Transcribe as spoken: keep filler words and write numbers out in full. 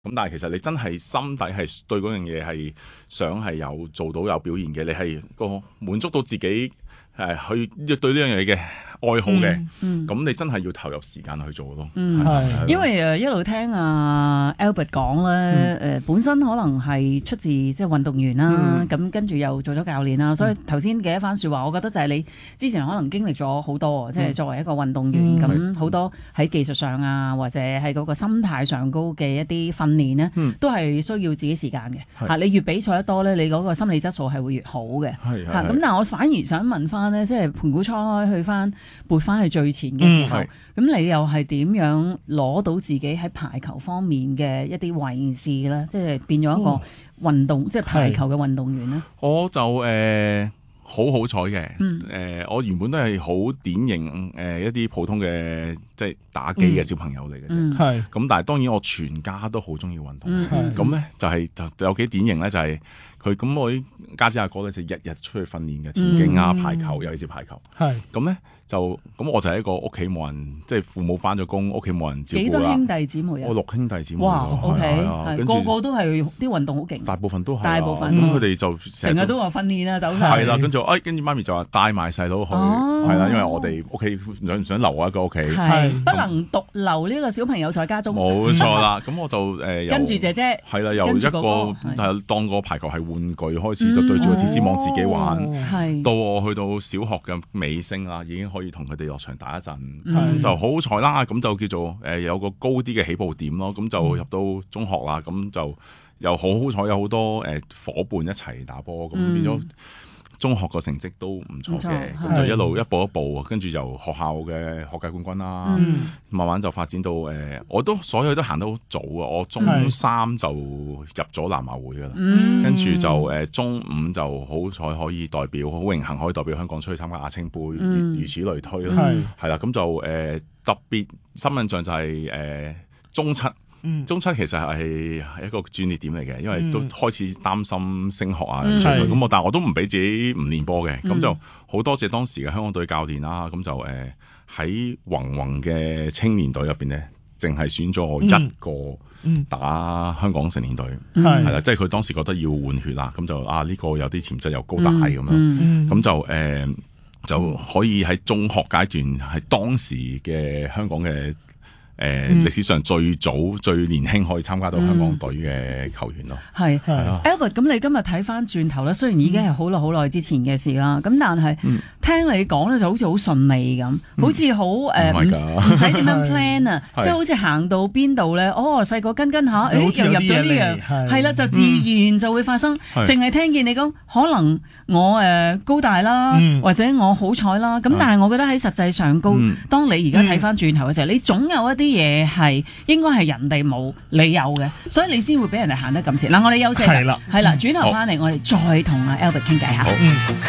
咁但係其實你真係心底係對嗰樣嘢係想係有做到有表現嘅，你係個滿足到自己誒去對呢樣嘢嘅愛好嘅，咁、嗯嗯、你真係要投入時間去做咯。 嗯，係，因為誒一路聽阿 Albert 講咧，誒、嗯呃、本身可能係出自即係運動員啦，咁、嗯、跟住又做咗教練啦，所以頭先嘅一番説話，我覺得就係你之前可能經歷咗好多，即、嗯、係、就是、作為一個運動員，咁好、嗯、多喺技術上啊，或者係嗰個心態上高嘅一啲訓練呢，嗯、都係需要自己時間嘅。嚇，你越比賽得多咧，你嗰個心理質素係會越好嘅。係嚇，咁但係我反而想問翻咧，即係盤古初開去翻。撥翻去最前嘅時候，咁、嗯、你又係點樣攞到自己喺排球方面嘅一啲位置咧？即係變咗一個運動，嗯、即係排球嘅運動員咧？我就誒。呃好好彩嘅，誒、嗯呃，我原本都係好典型誒、呃、一啲普通嘅即係打機嘅小朋友嚟嘅啫，係、嗯，咁但係當然我全家都好中意運動，咁咧、嗯、就係、是、就有幾典型咧，就係佢咁我啲家姐阿哥咧就日日出去訓練嘅田徑啊、排球，尤其是排球，係，咁咧就咁我就係一個屋企冇人，即係父母返咗工，屋企冇人照顧啦。幾多兄弟姊妹啊？我六兄弟姊妹。哇 ，OK， 係個個都係啲運動好勁。大部分都係。大部分。咁佢哋就成日都話訓練啊，走晒。係啦，跟住誒，跟住媽咪就話帶埋細佬去，係啦，因為我哋屋企想唔想留我一個屋企，係不能獨留呢個小朋友在家中。冇錯啦，咁我就誒跟住姐姐。係啦，由一個係當個排球係玩具開始，就對住個鐵絲網自己玩，到我去到小學嘅尾聲啦，已經可以同佢哋落場打一陣，嗯、就好彩啦。咁就叫做誒、呃、有個高啲嘅起步點咯。咁就入到中學啦，咁就又好好彩，有好多誒、呃、夥伴一齊打波，咁、嗯、變咗中學個成績都唔錯嘅。咁就一路一步一步，跟住由學校嘅學界冠軍啦，嗯、慢慢就發展到誒、呃，我都所有都行得好早啊！我中三就入咗南華會噶啦，嗯、跟住就誒、呃、中五就好彩可以代表，好榮幸可以代表香港出去參加亞青杯，嗯、如此類推啦，係啦、嗯，咁就誒、呃、特別深印象就係、是、誒、呃、中七。嗯、中七其實係係一個轉捩點嚟嘅，因為都開始擔心升學啊，咁、嗯、我但係我都唔俾自己唔練波嘅，咁、嗯、就好多謝當時嘅香港隊教練啦，咁就誒喺宏宏嘅青年隊入邊咧，淨係選咗我一個打香港成年隊，係啦、嗯，即係佢當時覺得要換血啦，咁就啊呢、這個有啲潛質又高大咁樣，咁、嗯嗯、就誒、呃、就可以喺中學階段係當時嘅香港嘅。誒、呃嗯、歷史上最早最年輕可以參加到香港隊嘅球員咯，係係、嗯。Albert，咁你今日睇翻轉頭咧，雖然已經係好耐好耐之前嘅事啦，咁、嗯、但係、嗯、聽你講咧就好似好順利咁，嗯、好似好誒唔使點樣 plan 啊，即係好似行到邊度咧，哦細個跟跟下，誒又入咗呢樣，係啦就自然就會發生，淨係、嗯、聽見你講可能我誒、呃、高大啦，嗯、或者我好彩啦，咁但係我覺得喺實際上高，嗯、當你而家睇翻轉頭嘅時候，你總有一啲嘢係應該係人哋冇你有嘅，所以你先會俾人哋行得咁前。嗱，我哋休息一陣，係啦，係啦，轉頭翻嚟我哋再同阿 Albert 傾偈下。